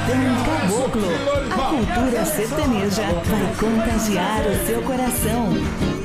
Pagodão Caboclo. A cultura sertaneja vai contagiar o seu coração.